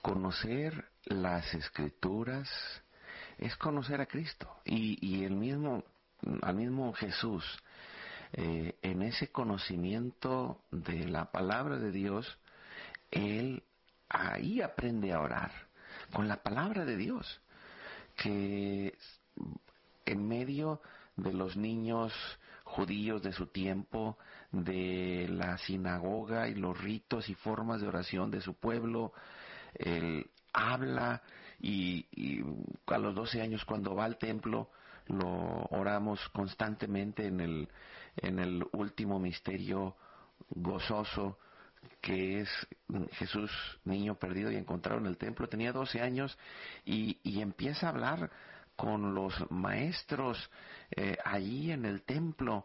conocer las Escrituras es conocer a Cristo. Y al mismo Jesús, en ese conocimiento de la palabra de Dios, Él ahí aprende a orar, con la palabra de Dios, que en medio de los niños judíos de su tiempo, de la sinagoga y los ritos y formas de oración de su pueblo, él habla y a los 12 años cuando va al templo lo oramos constantemente en el último misterio gozoso, que es Jesús, niño perdido y encontrado en el templo. Tenía 12 años y empieza a hablar con los maestros allí en el templo.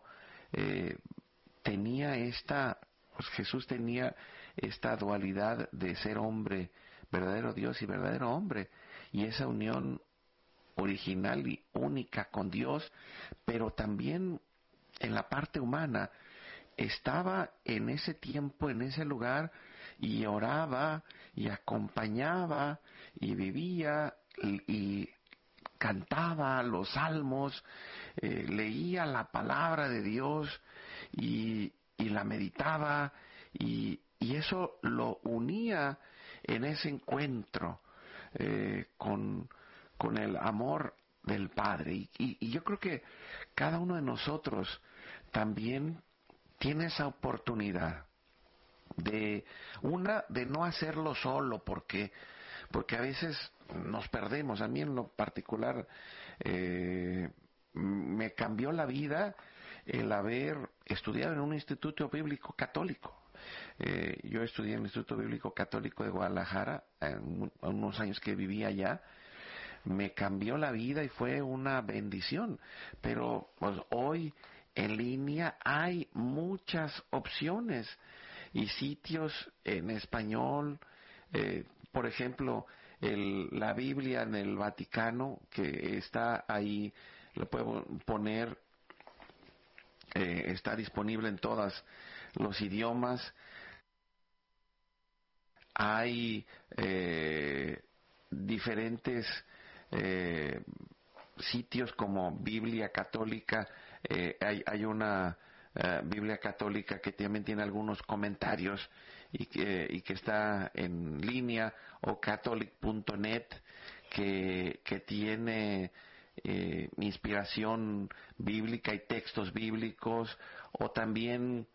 Jesús tenía esta dualidad de ser hombre, verdadero Dios y verdadero hombre, y esa unión original y única con Dios, pero también en la parte humana. Estaba en ese tiempo, en ese lugar, y oraba, y acompañaba, y vivía, y cantaba los salmos, leía la palabra de Dios, y la meditaba, y eso lo unía en ese encuentro con el amor del Padre. Y yo creo que cada uno de nosotros también tiene esa oportunidad de no hacerlo solo, porque a veces nos perdemos. A mí en lo particular me cambió la vida el haber estudiado en un instituto bíblico católico. Yo estudié en el Instituto Bíblico Católico de Guadalajara, unos años que viví allá. Me cambió la vida y fue una bendición, pero pues hoy en línea hay muchas opciones y sitios en español, por ejemplo, la Biblia en el Vaticano, que está ahí, lo puedo poner, está disponible en todos los idiomas. Hay diferentes sitios como Biblia Católica. Hay una Biblia Católica que también tiene algunos comentarios y que está en línea, o catholic.net, que tiene inspiración bíblica y textos bíblicos. O también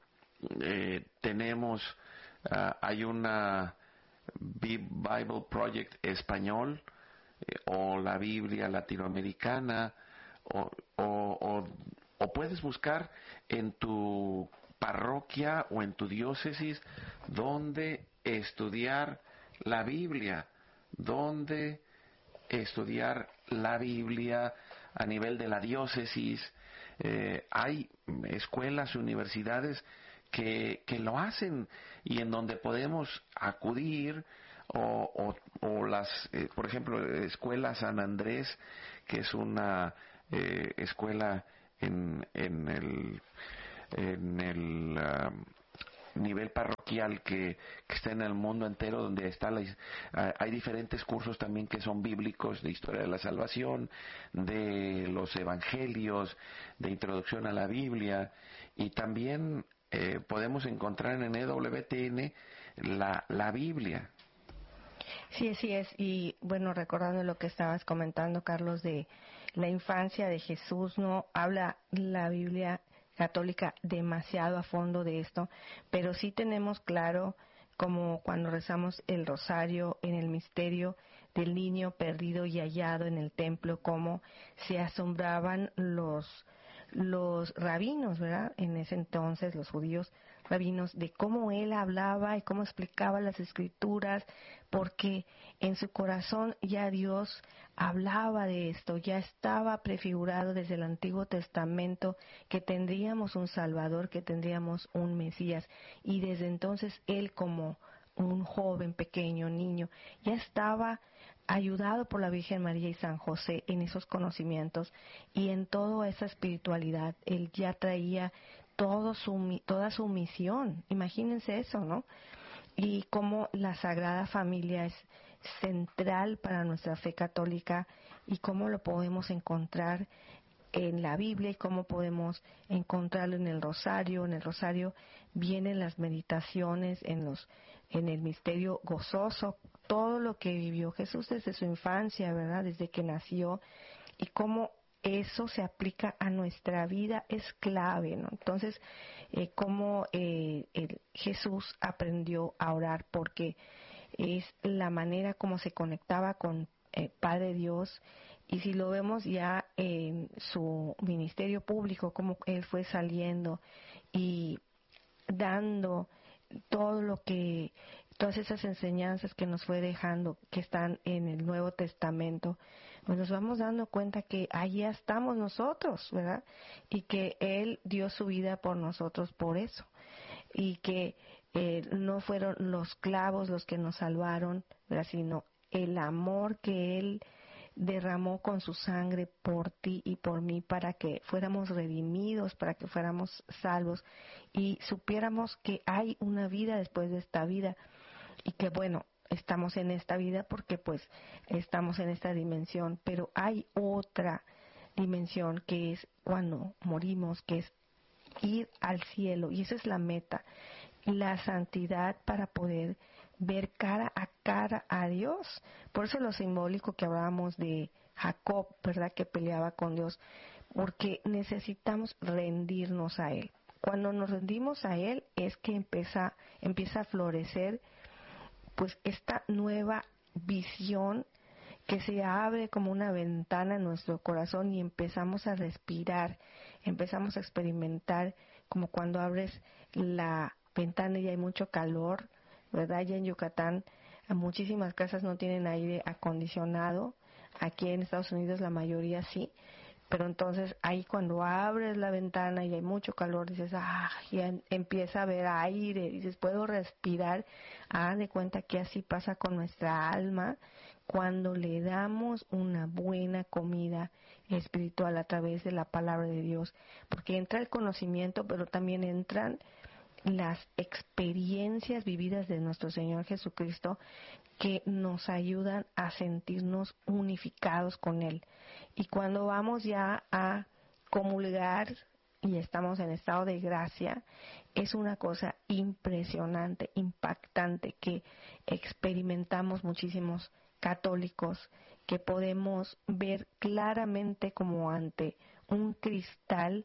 hay una Bible Project español, o la Biblia latinoamericana, o puedes buscar en tu parroquia o en tu diócesis donde estudiar la Biblia, a nivel de la diócesis. Hay escuelas, universidades que lo hacen, y en donde podemos acudir, o las, por ejemplo, Escuela San Andrés, que es una escuela en el nivel parroquial que está en el mundo entero, donde hay diferentes cursos también que son bíblicos, de historia de la salvación, de los evangelios, de introducción a la Biblia. Y también podemos encontrar en EWTN la Biblia. Sí, así es. Y bueno, recordando lo que estabas comentando, Carlos, de la infancia de Jesús, no habla la Biblia católica demasiado a fondo de esto, pero sí tenemos claro, como cuando rezamos el rosario en el misterio del niño perdido y hallado en el templo, cómo se asombraban los rabinos, ¿verdad? En ese entonces, los judíos rabinos, de cómo él hablaba y cómo explicaba las escrituras, porque en su corazón ya Dios hablaba de esto, ya estaba prefigurado desde el Antiguo Testamento que tendríamos un Salvador, que tendríamos un Mesías, y desde entonces él, como un joven, pequeño, niño, ya estaba ayudado por la Virgen María y San José en esos conocimientos y en toda esa espiritualidad. Él ya traía toda su misión. Imagínense eso, ¿no? y cómo la Sagrada Familia es central para nuestra fe católica y cómo lo podemos encontrar en la Biblia y cómo podemos encontrarlo en el rosario. En el rosario vienen las meditaciones, en el misterio gozoso, todo lo que vivió Jesús desde su infancia, ¿verdad? Desde que nació, y cómo eso se aplica a nuestra vida es clave, ¿no? Entonces, cómo Jesús aprendió a orar, porque es la manera como se conectaba con Padre Dios. Y si lo vemos ya en su ministerio público, como él fue saliendo y dando todo lo que, todas esas enseñanzas que nos fue dejando, que están en el Nuevo Testamento, pues nos vamos dando cuenta que allí estamos nosotros, ¿verdad? Y que Él dio su vida por nosotros por eso. Y que no fueron los clavos los que nos salvaron, ¿verdad? Sino el amor que Él derramó con su sangre por ti y por mí, para que fuéramos redimidos, para que fuéramos salvos y supiéramos que hay una vida después de esta vida, y que bueno, estamos en esta vida porque pues estamos en esta dimensión, pero hay otra dimensión que es cuando morimos, que es ir al cielo, y esa es la meta, la santidad para poder ver cara a Dios. Por eso lo simbólico que hablábamos de Jacob, ¿verdad? Que peleaba con Dios, porque necesitamos rendirnos a Él. Cuando nos rendimos a Él es que empieza a florecer pues esta nueva visión que se abre como una ventana en nuestro corazón y empezamos a respirar, empezamos a experimentar como cuando abres la ventana y hay mucho calor, ¿verdad? Ya en Yucatán muchísimas casas no tienen aire acondicionado, aquí en Estados Unidos la mayoría sí, pero entonces ahí cuando abres la ventana y hay mucho calor, dices, ya empieza a haber aire, dices, puedo respirar. De cuenta que así pasa con nuestra alma cuando le damos una buena comida espiritual a través de la palabra de Dios, porque entra el conocimiento, pero también entran las experiencias vividas de nuestro Señor Jesucristo, que nos ayudan a sentirnos unificados con Él. Y cuando vamos ya a comulgar y estamos en estado de gracia, es una cosa impresionante, impactante, que experimentamos muchísimos católicos, que podemos ver claramente como ante un cristal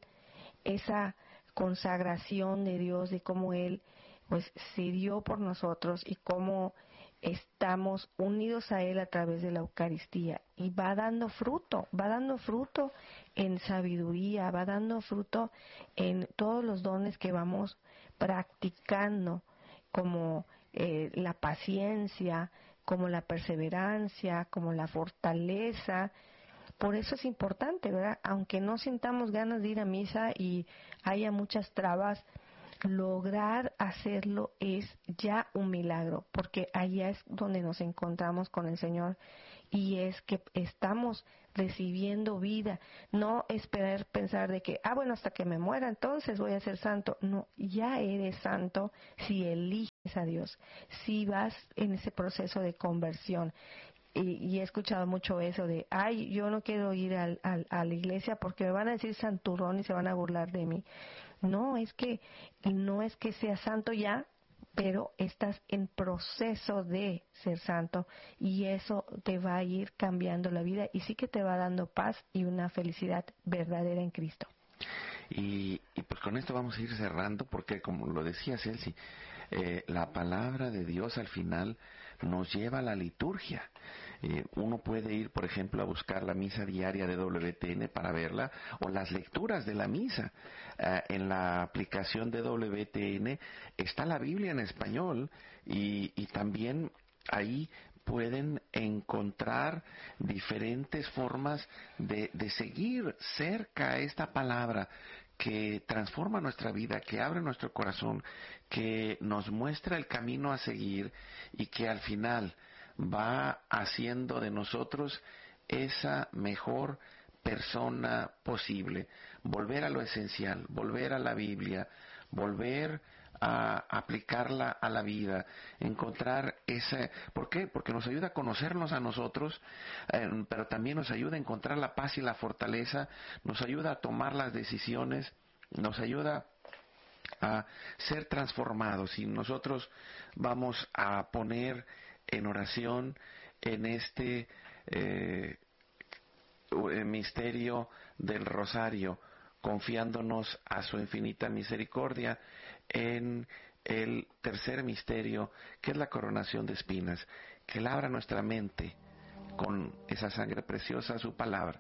esa consagración de Dios, de cómo Él pues se dio por nosotros y cómo estamos unidos a Él a través de la Eucaristía, y va dando fruto en sabiduría, va dando fruto en todos los dones que vamos practicando, como la paciencia, como la perseverancia, como la fortaleza. Por eso es importante, ¿verdad? Aunque no sintamos ganas de ir a misa y haya muchas trabas, lograr hacerlo es ya un milagro, porque allá es donde nos encontramos con el Señor, y es que estamos recibiendo vida. No esperar pensar de que, bueno, hasta que me muera entonces voy a ser santo. No, ya eres santo si eliges a Dios, si vas en ese proceso de conversión. Y he escuchado mucho eso de, yo no quiero ir a la iglesia porque me van a decir santurrón y se van a burlar de mí. No es que seas santo ya, pero estás en proceso de ser santo, y eso te va a ir cambiando la vida y sí que te va dando paz y una felicidad verdadera en Cristo. Y pues con esto vamos a ir cerrando, porque como lo decía Celsi, la palabra de Dios al final nos lleva a la liturgia. Uno puede ir, por ejemplo, a buscar la misa diaria de WTN para verla, o las lecturas de la misa. En la aplicación de WTN está la Biblia en español, y también ahí pueden encontrar diferentes formas de seguir cerca a esta palabra que transforma nuestra vida, que abre nuestro corazón, que nos muestra el camino a seguir, y que al final va haciendo de nosotros esa mejor persona posible. Volver a lo esencial, volver a la Biblia, volver a aplicarla a la vida, encontrar ese... ¿Por qué? Porque nos ayuda a conocernos a nosotros, pero también nos ayuda a encontrar la paz y la fortaleza, nos ayuda a tomar las decisiones, nos ayuda a ser transformados. Y nosotros vamos a poner en oración en este misterio del rosario, confiándonos a su infinita misericordia en el tercer misterio, que es la coronación de espinas, que Él abra nuestra mente con esa sangre preciosa, su palabra.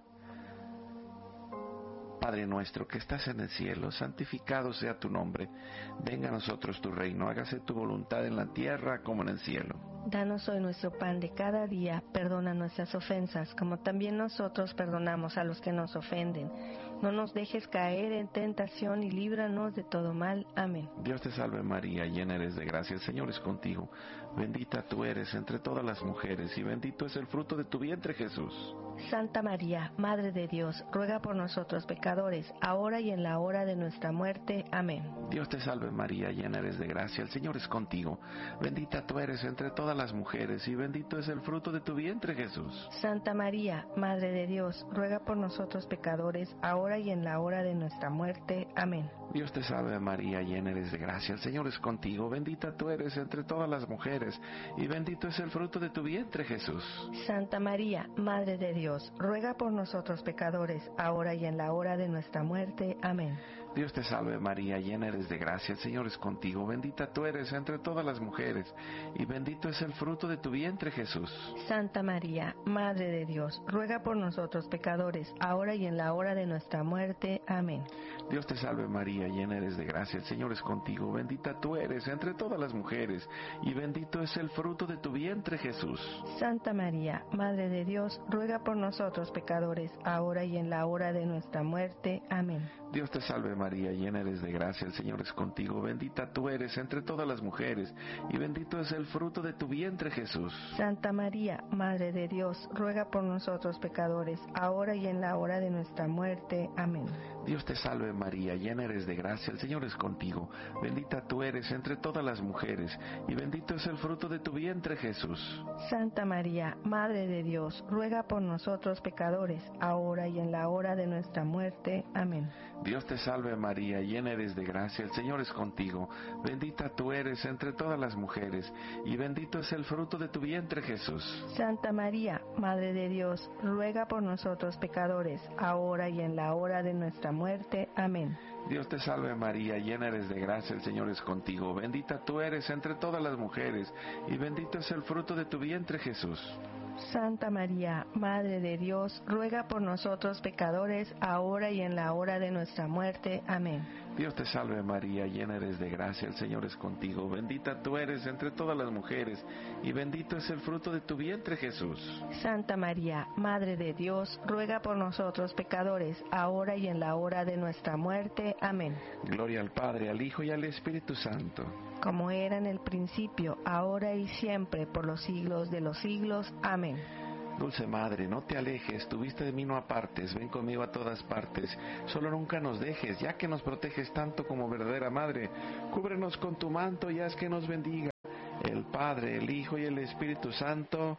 Padre nuestro que estás en el cielo, santificado sea tu nombre. Venga a nosotros tu reino, hágase tu voluntad en la tierra como en el cielo. Danos hoy nuestro pan de cada día, perdona nuestras ofensas, como también nosotros perdonamos a los que nos ofenden. No nos dejes caer en tentación y líbranos de todo mal. Amén. Dios te salve María, llena eres de gracia, el Señor es contigo. Bendita tú eres entre todas las mujeres y bendito es el fruto de tu vientre Jesús. Santa María, Madre de Dios, ruega por nosotros pecadores, ahora y en la hora de nuestra muerte. Amén. Dios te salve María, llena eres de gracia, el Señor es contigo. Bendita tú eres entre todas las mujeres y bendito es el fruto de tu vientre Jesús. Santa María, Madre de Dios, ruega por nosotros pecadores, ahora y en la hora de nuestra muerte. Amén. Dios te salve María, llena eres de gracia, el Señor es contigo. Bendita tú eres entre todas las mujeres y bendito es el fruto de tu vientre Jesús. Santa María, Madre de Dios, ruega por nosotros pecadores, ahora y en la hora de nuestra muerte. Amén. Dios te salve María, llena eres de gracia, el Señor es contigo. Bendita tú eres entre todas las mujeres y bendito es el fruto de tu vientre Jesús. Santa María, Madre de Dios, ruega por nosotros pecadores, ahora y en la hora de nuestra muerte. Amén. Dios te salve María, llena eres de gracia, el Señor es contigo. Bendita tú eres entre todas las mujeres y bendito es el fruto de tu vientre Jesús. Santa María, Madre de Dios, ruega por nosotros pecadores, ahora y en la hora de nuestra muerte. Amén. Dios te salve María, llena eres de gracia, el Señor es contigo. Bendita tú eres entre todas las mujeres y bendito es el fruto de tu vientre Jesús. Santa María, Madre de Dios, ruega por nosotros pecadores, ahora y en la hora de nuestra muerte. Amén. Dios te salve María, llena eres de gracia, el Señor es contigo. Bendita tú eres entre todas las mujeres y bendito es el fruto de tu vientre Jesús. Santa María, Madre de Dios, ruega por nosotros pecadores, ahora y en la hora de nuestra muerte. Amén. Dios te salve María, llena eres de gracia, el Señor es contigo. Bendita tú eres entre todas las mujeres y bendito es el fruto de tu vientre Jesús. Santa María, Madre de Dios, ruega por nosotros pecadores, ahora y en la hora de nuestra muerte. Amén. Dios te salve María, llena eres de gracia, el Señor es contigo. Bendita tú eres entre todas las mujeres y bendito es el fruto de tu vientre Jesús. Santa María, Madre de Dios, ruega por nosotros pecadores, ahora y en la hora de nuestra muerte. Amén. Dios te salve María, llena eres de gracia, el Señor es contigo. Bendita tú eres entre todas las mujeres y bendito es el fruto de tu vientre Jesús. Santa María, Madre de Dios, ruega por nosotros pecadores, ahora y en la hora de nuestra muerte. Amén. Gloria al Padre, al Hijo y al Espíritu Santo. Como era en el principio, ahora y siempre, por los siglos de los siglos. Amén. Dulce Madre, no te alejes, tu vista de mí no apartes, ven conmigo a todas partes, solo nunca nos dejes, ya que nos proteges tanto como verdadera Madre, cúbrenos con tu manto y haz que nos bendiga el Padre, el Hijo y el Espíritu Santo.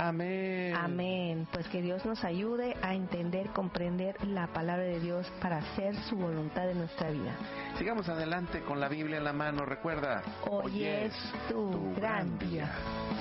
Amén. Amén. Pues que Dios nos ayude a entender, comprender la palabra de Dios para hacer su voluntad en nuestra vida. Sigamos adelante con la Biblia en la mano. Recuerda, Hoy es tu gran día.